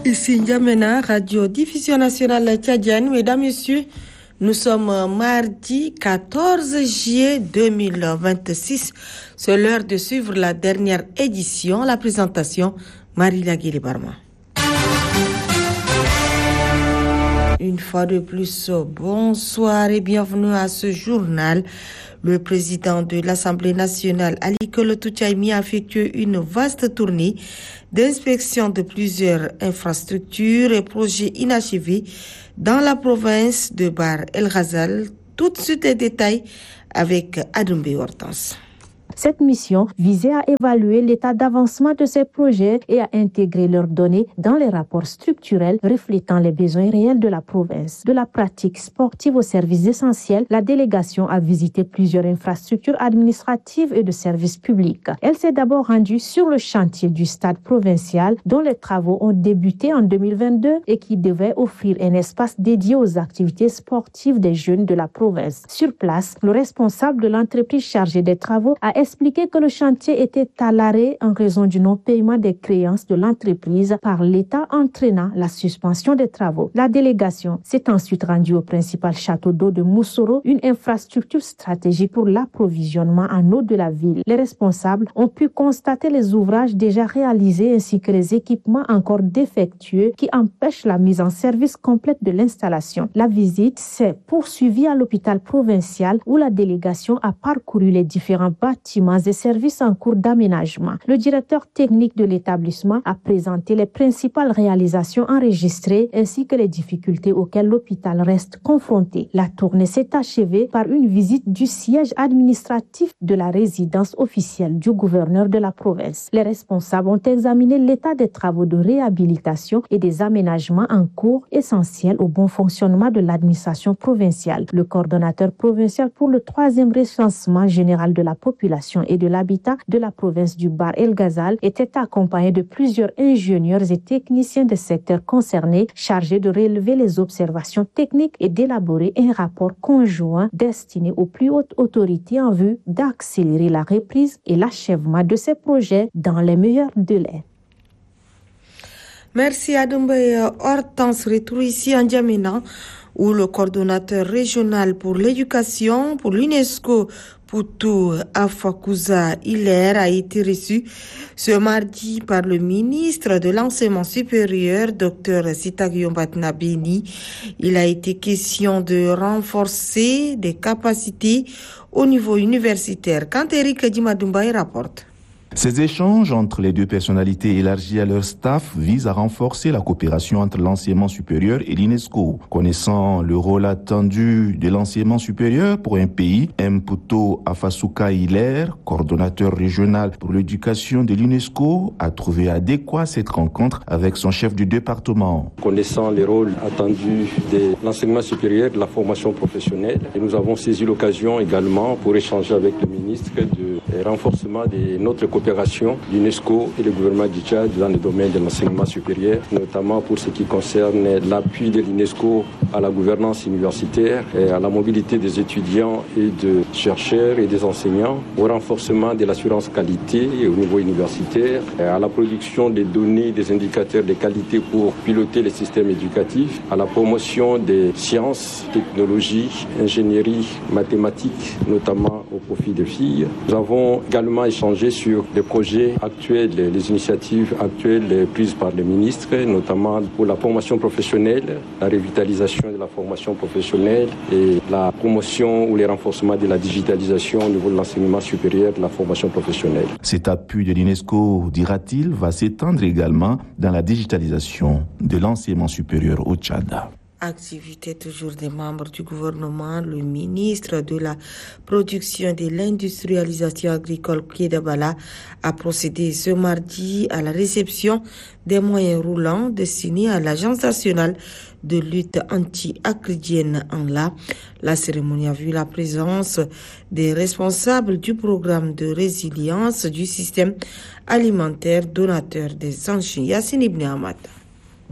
Ici N'Djamena, Radio Diffusion Nationale Tchadienne. Mesdames, Messieurs, nous sommes mardi 14 juillet 2026. C'est l'heure de suivre la dernière édition, la présentation Marie-Laguille Barma. Une fois de plus, bonsoir et bienvenue à ce journal. Le président de l'Assemblée nationale, Ali Kolo Touchaïmi, a effectué une vaste tournée d'inspection de plusieurs infrastructures et projets inachevés dans la province de Bahr El Ghazal. Tout de suite les détails avec Adoumbe Hortense. Cette mission visait à évaluer l'état d'avancement de ces projets et à intégrer leurs données dans les rapports structurels reflétant les besoins réels de la province. De la pratique sportive aux services essentiels, la délégation a visité plusieurs infrastructures administratives et de services publics. Elle s'est d'abord rendue sur le chantier du stade provincial dont les travaux ont débuté en 2022 et qui devait offrir un espace dédié aux activités sportives des jeunes de la province. Sur place, le responsable de l'entreprise chargée des travaux a expliqué que le chantier était à l'arrêt en raison du non-paiement des créances de l'entreprise par l'État entraînant la suspension des travaux. La délégation s'est ensuite rendue au principal château d'eau de Moussoro, une infrastructure stratégique pour l'approvisionnement en eau de la ville. Les responsables ont pu constater les ouvrages déjà réalisés ainsi que les équipements encore défectueux qui empêchent la mise en service complète de l'installation. La visite s'est poursuivie à l'hôpital provincial où la délégation a parcouru les différents bâtiments et services en cours d'aménagement. Le directeur technique de l'établissement a présenté les principales réalisations enregistrées ainsi que les difficultés auxquelles l'hôpital reste confronté. La tournée s'est achevée par une visite du siège administratif de la résidence officielle du gouverneur de la province. Les responsables ont examiné l'état des travaux de réhabilitation et des aménagements en cours essentiels au bon fonctionnement de l'administration provinciale. Le coordonnateur provincial pour le 3e recensement général de la population et de l'habitat de la province du Bahr El Ghazal était accompagné de plusieurs ingénieurs et techniciens des secteurs concernés chargés de relever les observations techniques et d'élaborer un rapport conjoint destiné aux plus hautes autorités en vue d'accélérer la reprise et l'achèvement de ces projets dans les meilleurs délais. Merci Adoumbe Hortense. Retour ici en N'Djamena où le coordonnateur régional pour l'éducation pour l'UNESCO Poutou Afakouza Hilaire a été reçu ce mardi par le ministre de l'Enseignement supérieur, Dr Sitagiyombatna Beni. Il a été question de renforcer des capacités au niveau universitaire. Quand Eric Dimadumbaï rapporte. Ces échanges entre les deux personnalités élargies à leur staff visent à renforcer la coopération entre l'enseignement supérieur et l'UNESCO. Connaissant le rôle attendu de l'enseignement supérieur pour un pays, Mpouto Afasuka Hilaire, coordonnateur régional pour l'éducation de l'UNESCO, a trouvé adéquat cette rencontre avec son chef du département. Connaissant les rôles attendus de l'enseignement supérieur, de la formation professionnelle, et nous avons saisi l'occasion également pour échanger avec le ministre du renforcement de notre coopération l'UNESCO et le gouvernement du Tchad dans le domaine de l'enseignement supérieur, notamment pour ce qui concerne l'appui de l'UNESCO à la gouvernance universitaire, et à la mobilité des étudiants et de chercheurs et des enseignants, au renforcement de l'assurance qualité au niveau universitaire, à la production des données, des indicateurs de qualité pour piloter les systèmes éducatifs, à la promotion des sciences, technologies, ingénierie, mathématiques, notamment au profit des filles. Nous avons également échangé sur les projets actuels, les initiatives actuelles prises par les ministres, notamment pour la formation professionnelle, la revitalisation de la formation professionnelle et la promotion ou le renforcement de la digitalisation au niveau de l'enseignement supérieur de la formation professionnelle. Cet appui de l'UNESCO, dira-t-il, va s'étendre également dans la digitalisation de l'enseignement supérieur au Tchad. Activité toujours des membres du gouvernement, le ministre de la production et de l'industrialisation agricole, Kédabala, a procédé ce mardi à la réception des moyens roulants destinés à l'Agence nationale de lutte anti-acridienne en La cérémonie a vu la présence des responsables du programme de résilience du système alimentaire donateur des engins. Yassine Ibn Ahmad.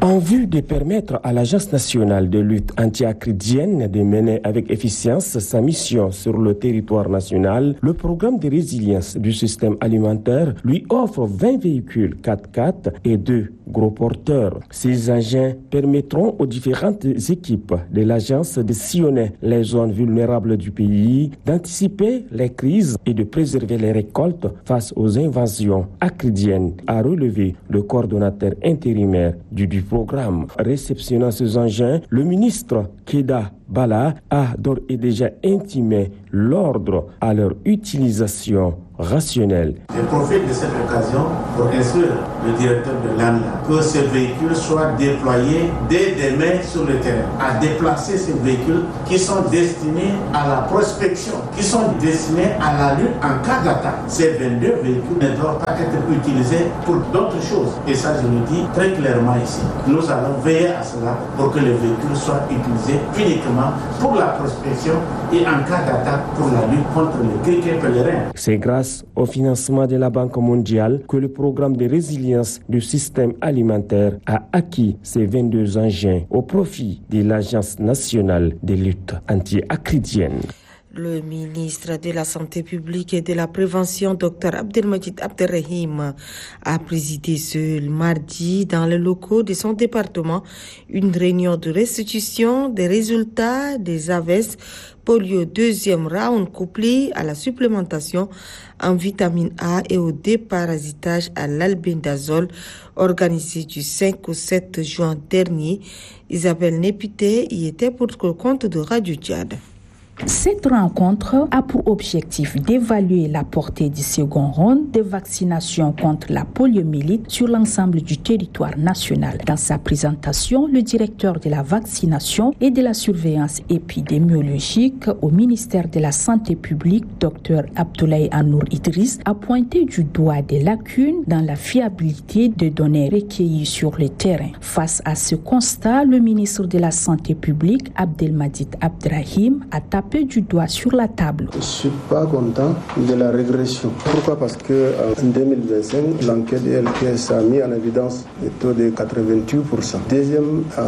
En vue de permettre à l'Agence nationale de lutte anti-acridienne de mener avec efficience sa mission sur le territoire national, le programme de résilience du système alimentaire lui offre 20 véhicules 4x4 et 2 gros porteurs. Ces engins permettront aux différentes équipes de l'agence de sillonner les zones vulnérables du pays, d'anticiper les crises et de préserver les récoltes face aux invasions acridiennes, a relevé le coordonnateur intérimaire du programme. Réceptionnant ces engins, le ministre Keda Bala a d'ores et déjà intimé l'ordre à leur utilisation rationnelle. Je profite de cette occasion pour instruire le directeur de l'ANLA que ces véhicules soient déployés dès demain sur le terrain, à déplacer ces véhicules qui sont destinés à la prospection, qui sont destinés à la lutte en cas d'attaque. Ces 22 véhicules ne doivent pas être utilisés pour d'autres choses. Et ça, je le dis très clairement ici. Nous allons veiller à cela pour que les véhicules soient utilisés uniquement pour la prospection et en cas d'attaque pour la lutte contre les criquets pèlerins. C'est grâce au financement de la Banque mondiale que le programme de résilience du système alimentaire a acquis ces 22 engins au profit de l'Agence nationale de lutte anti-acridienne. Le ministre de la Santé publique et de la Prévention, Dr Abdelmajid Abderrahim, a présidé ce mardi dans les locaux de son département une réunion de restitution des résultats des AVES polio deuxième round couplé à la supplémentation en vitamine A et au déparasitage à l'albendazole organisé du 5 au 7 juin dernier. Isabelle Népité y était pour le compte de Radio Tchad. Cette rencontre a pour objectif d'évaluer la portée du second round de vaccination contre la poliomyélite sur l'ensemble du territoire national. Dans sa présentation, le directeur de la vaccination et de la surveillance épidémiologique au ministère de la Santé publique, Dr Abdoulaye Anour Idriss, a pointé du doigt des lacunes dans la fiabilité des données recueillies sur le terrain. Face à ce constat, le ministre de la Santé publique, Abdelmajid Abderrahim, a tapé du doigt sur la table. Je ne suis pas content de la régression. Pourquoi? Parce qu'en 2025, l'enquête LPS a mis en évidence le taux de 88%. Deuxième, en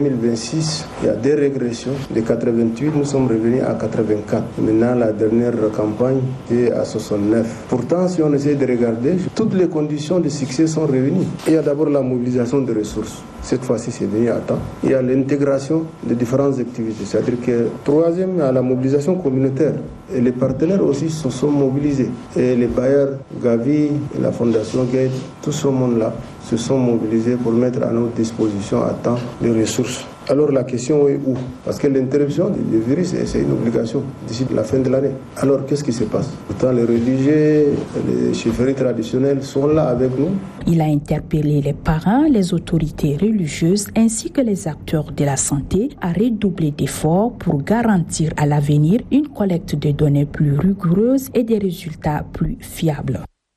2026, il y a des régressions. De 88, nous sommes revenus à 84. Maintenant, la dernière campagne est à 69. Pourtant, si on essaie de regarder, toutes les conditions de succès sont réunies. Il y a d'abord la mobilisation de ressources. Cette fois-ci, c'est venu à temps. Il y a l'intégration de différentes activités. C'est-à-dire que, troisième, il y a la mobilisation communautaire. Et les partenaires aussi se sont mobilisés. Et les bailleurs, Gavi, la Fondation Gate, tout ce monde-là se sont mobilisés pour mettre à notre disposition à temps les ressources. Alors la question est où? Parce que l'interruption du virus, c'est une obligation d'ici la fin de l'année. Alors qu'est-ce qui se passe? Pourtant les religieux, les chefferies traditionnelles sont là avec nous. Il a interpellé les parents, les autorités religieuses ainsi que les acteurs de la santé à redoubler d'efforts pour garantir à l'avenir une collecte de données plus rigoureuse et des résultats plus fiables.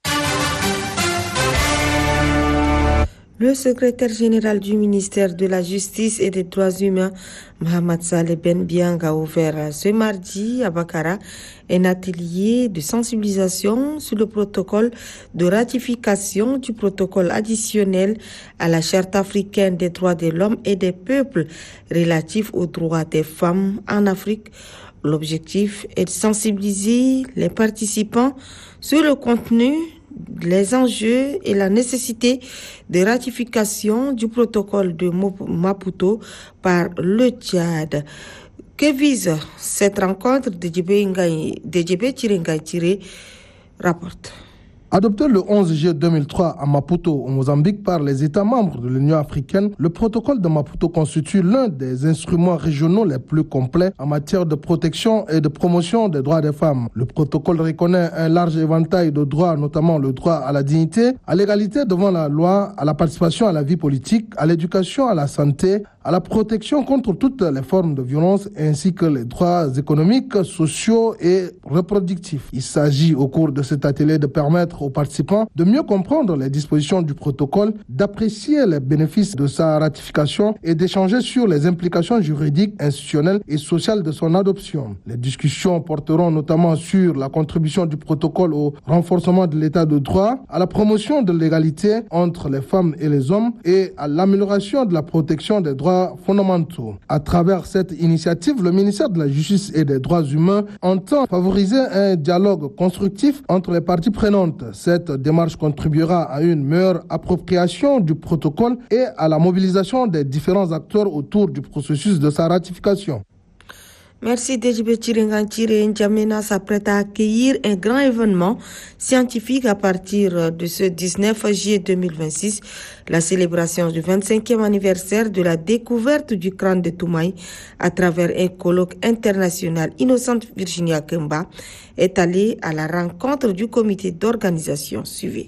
Le secrétaire général du ministère de la Justice et des Droits humains, Mohamed Saleh Ben Biang, a ouvert ce mardi à Bakara un atelier de sensibilisation sur le protocole de ratification du protocole additionnel à la Charte africaine des droits de l'homme et des peuples relatif aux droits des femmes en Afrique. L'objectif est de sensibiliser les participants sur le contenu, les enjeux et la nécessité de ratification du protocole de Maputo par le Tchad. Que vise cette rencontre? Djibé Tiré rapporte. Adopté le 11 juillet 2003 à Maputo, au Mozambique, par les États membres de l'Union africaine, le protocole de Maputo constitue l'un des instruments régionaux les plus complets en matière de protection et de promotion des droits des femmes. Le protocole reconnaît un large éventail de droits, notamment le droit à la dignité, à l'égalité devant la loi, à la participation à la vie politique, à l'éducation, à la santé, à la protection contre toutes les formes de violence ainsi que les droits économiques, sociaux et reproductifs. Il s'agit au cours de cet atelier de permettre aux participants de mieux comprendre les dispositions du protocole, d'apprécier les bénéfices de sa ratification et d'échanger sur les implications juridiques, institutionnelles et sociales de son adoption. Les discussions porteront notamment sur la contribution du protocole au renforcement de l'état de droit, à la promotion de l'égalité entre les femmes et les hommes et à l'amélioration de la protection des droits fondamentaux. À travers cette initiative, le ministère de la Justice et des Droits humains entend favoriser un dialogue constructif entre les parties prenantes. Cette démarche contribuera à une meilleure appropriation du protocole et à la mobilisation des différents acteurs autour du processus de sa ratification. Merci Dejibé Chiringantire. N'Djamena s'apprête à accueillir un grand événement scientifique à partir de ce 19 juillet 2026, la célébration du 25e anniversaire de la découverte du crâne de Toumaï à travers un colloque international. Innocente Virginia Kemba est allée à la rencontre du comité d'organisation. Suivez.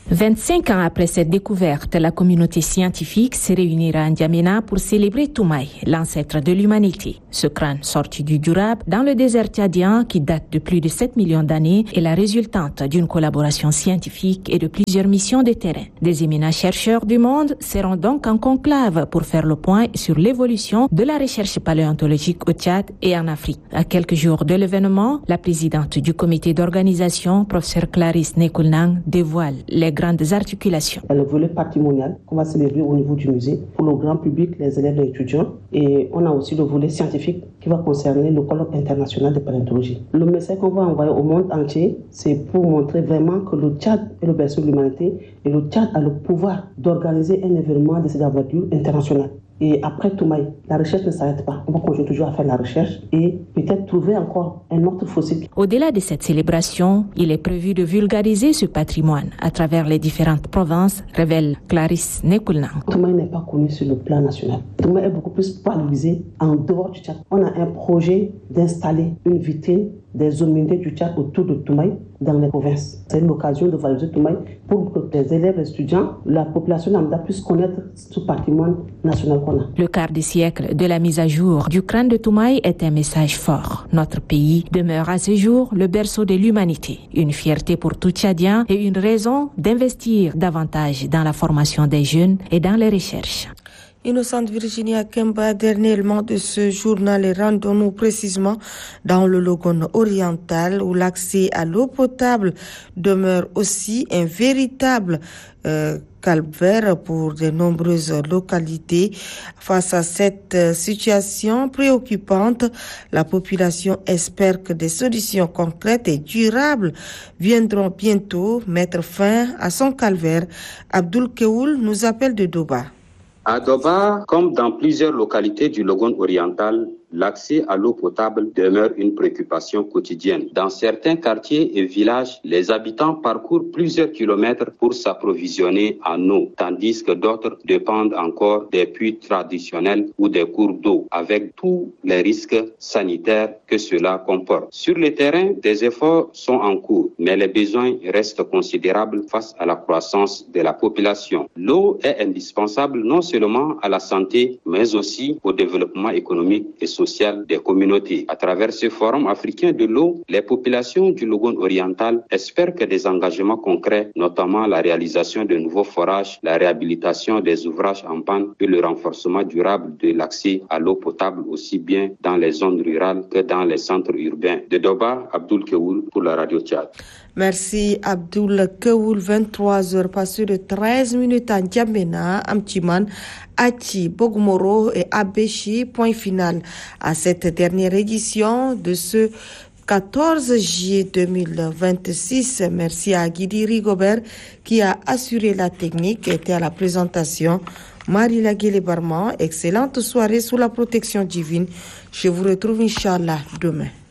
25 ans après cette découverte, la communauté scientifique se réunira à N'Djamena pour célébrer Toumaï, l'ancêtre de l'humanité. Ce crâne sorti du durable dans le désert tchadien qui date de plus de 7 millions d'années est la résultante d'une collaboration scientifique et de plusieurs missions de terrain. Des éminents chercheurs du monde seront donc en conclave pour faire le point sur l'évolution de la recherche paléontologique au Tchad et en Afrique. À quelques jours de l'événement, la présidente du comité d'organisation, professeure Clarisse Nekoulnang, dévoile les grandes articulations. Le volet patrimonial qu'on va célébrer au niveau du musée pour le grand public, les élèves et étudiants. Et on a aussi le volet scientifique qui va concerner le colloque international de paléontologie. Le message qu'on va envoyer au monde entier, c'est pour montrer vraiment que le Tchad est le berceau de l'humanité et le Tchad a le pouvoir d'organiser un événement de cette envergure internationale. Et après Toumaï, la recherche ne s'arrête pas. On va continuer toujours à faire la recherche et peut-être trouver encore un autre fossile. Au-delà de cette célébration, il est prévu de vulgariser ce patrimoine à travers les différentes provinces, révèle Clarisse Nekoulnang. Toumaï n'est pas connu sur le plan national. Toumaï est beaucoup plus valorisé en dehors du Tchad. On a un projet d'installer une vitrine des hominidés du Tchad autour de Toumaï dans les provinces. C'est l'occasion de valoriser Toumaï pour que les élèves, les étudiants, la population lambda puisse connaître ce patrimoine national qu'on a. Le quart de siècle de la mise à jour du crâne de Toumaï est un message fort. Notre pays demeure à ce jour le berceau de l'humanité, une fierté pour tout Tchadien et une raison d'investir davantage dans la formation des jeunes et dans les recherches. Innocente Virginia Kemba, dernier élément de ce journal, et rendons-nous précisément dans le Logone oriental où l'accès à l'eau potable demeure aussi un véritable calvaire pour de nombreuses localités. Face à cette situation préoccupante, la population espère que des solutions concrètes et durables viendront bientôt mettre fin à son calvaire. Abdul Keoul nous appelle de Doba. À Doba, comme dans plusieurs localités du Logone oriental, l'accès à l'eau potable demeure une préoccupation quotidienne. Dans certains quartiers et villages, les habitants parcourent plusieurs kilomètres pour s'approvisionner en eau, tandis que d'autres dépendent encore des puits traditionnels ou des cours d'eau, avec tous les risques sanitaires que cela comporte. Sur le terrain, des efforts sont en cours, mais les besoins restent considérables face à la croissance de la population. L'eau est indispensable non seulement à la santé, mais aussi au développement économique et social des communautés. À travers ce forum africain de l'eau, les populations du Logone oriental espèrent que des engagements concrets, notamment la réalisation de nouveaux forages, la réhabilitation des ouvrages en panne et le renforcement durable de l'accès à l'eau potable aussi bien dans les zones rurales que dans les centres urbains. De Doba, Abdul Keoul pour la Radio Tchad. Merci Abdul Keoul. 23h passées de 13 minutes à N'Djamena, Amtiman, Achi, Bogmoro et Abéchi. Point final à cette dernière édition de ce 14 juillet 2026. Merci à Guidi Rigobert qui a assuré la technique et était à la présentation. Marie Laguele Barman, excellente soirée sous la protection divine. Je vous retrouve Inch'Allah demain.